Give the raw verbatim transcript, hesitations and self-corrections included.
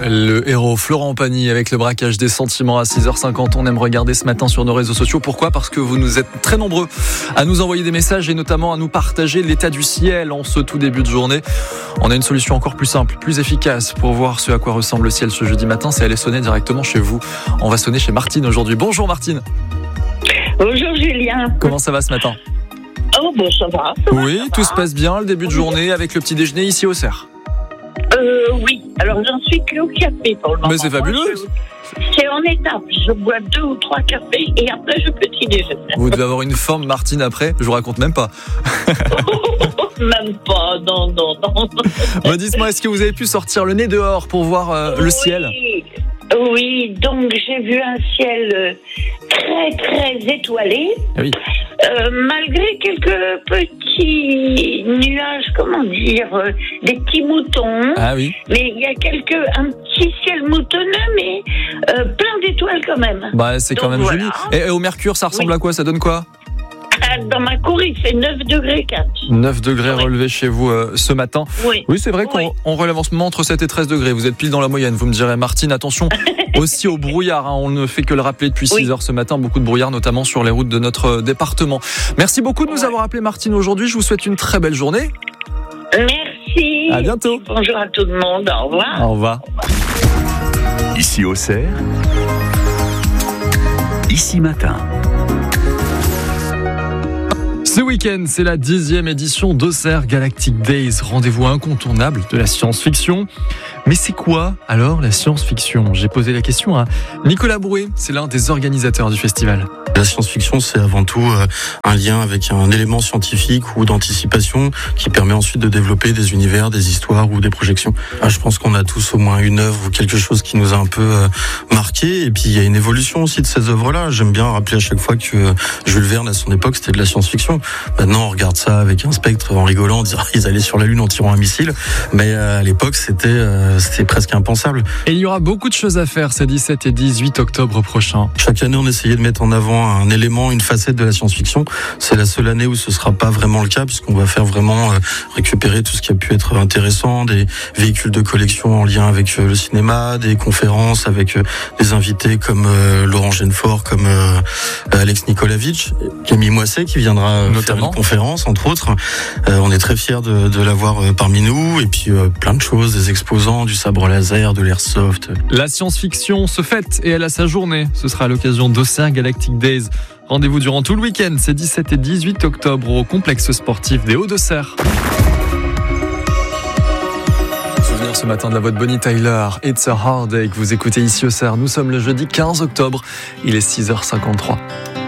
Le héros Florent Pagny avec le braquage des sentiments à six heures cinquante. On aime regarder ce matin sur nos réseaux sociaux. Pourquoi ? Parce que vous nous êtes très nombreux à nous envoyer des messages et notamment à nous partager l'état du ciel en ce tout début de journée. On a une solution encore plus simple, plus efficace pour voir ce à quoi ressemble le ciel ce jeudi matin. C'est aller sonner directement chez vous. On va sonner chez Martine aujourd'hui. Bonjour Martine. Bonjour Julien. Comment ça va ce matin ? Oh bon, ça va. Ça oui, va, ça tout va. se passe bien, le début de journée avec le petit déjeuner ici au Cerf. Euh, oui, alors j'en suis que au café pour le moment. Mais c'est fabuleux. Moi, je... C'est en étapes. Je bois deux ou trois cafés et après je petit déjeuner. Vous devez avoir une forme Martine après, je vous raconte même pas. Même pas, non, non, non. Bon, dites-moi, est-ce que vous avez pu sortir le nez dehors pour voir euh, le oui. ciel ? Oui, donc j'ai vu un ciel très très étoilé. Oui. Euh, malgré quelques petits nuages, comment dire, euh, des petits moutons. Ah oui. Mais il y a quelques, un petit ciel moutonneux, mais euh, plein d'étoiles quand même. Bah c'est Donc, quand même voilà. joli. Et, et au mercure, ça ressemble Oui. à quoi ? Ça donne quoi ? Dans ma cour, il fait neuf degrés quatre. neuf degrés Oui. relevés chez vous euh, ce matin. Oui. Oui, c'est vrai qu'on Oui. on relève en ce moment entre sept et treize degrés. Vous êtes pile dans la moyenne. Vous me direz, Martine, attention aussi au brouillard. Hein. On ne fait que le rappeler depuis Oui. six heures ce matin. Beaucoup de brouillard, notamment sur les routes de notre département. Merci beaucoup de nous Ouais. avoir appelé, Martine, aujourd'hui. Je vous souhaite une très belle journée. Merci. À bientôt. Bonjour à tout le monde. Au revoir. Au revoir. Ici au Cerf, Ici Matin. Ce week-end, c'est la dixième édition d'Auxerre Galactic Days, rendez-vous incontournable de la science-fiction. Mais c'est quoi alors la science-fiction ? J'ai posé la question à Nicolas Brouet, c'est l'un des organisateurs du festival. La science-fiction, c'est avant tout euh, un lien avec un élément scientifique ou d'anticipation qui permet ensuite de développer des univers, des histoires ou des projections. Ah, je pense qu'on a tous au moins une œuvre ou quelque chose qui nous a un peu euh, marqué. Et puis il y a une évolution aussi de ces œuvres-là. J'aime bien rappeler à chaque fois que euh, Jules Verne, à son époque, c'était de la science-fiction. Maintenant, on regarde ça avec un spectre en rigolant, en disant ils allaient sur la Lune en tirant un missile. Mais euh, à l'époque, c'était euh, c'était presque impensable. Et il y aura beaucoup de choses à faire ces dix-sept et dix-huit octobre prochains. Chaque année, on essayait de mettre en avant un élément, une facette de la science-fiction. C'est la seule année où ce sera pas vraiment le cas, puisqu'on va faire vraiment euh, récupérer tout ce qui a pu être intéressant, des véhicules de collection en lien avec euh, le cinéma, des conférences avec euh, des invités comme euh, Laurent Genefort, comme euh, Alex Nikolavitch, Camille Moisset qui viendra euh, faire une conférence, entre autres. Euh, on est très fiers de, de l'avoir euh, parmi nous, et puis euh, plein de choses, des exposants, du sabre laser, de l'airsoft. La science-fiction se fête et elle a sa journée. Ce sera à l'occasion d'Auxerre Galactic Days. Rendez-vous durant tout le week-end, c'est dix-sept et dix-huit octobre au complexe sportif des Hauts-de-Serre. Souvenir ce matin de la voix de Bonnie Tyler, It's a Hard Day que vous écoutez ici au Cerf. Nous sommes le jeudi quinze octobre, il est six heures cinquante-trois.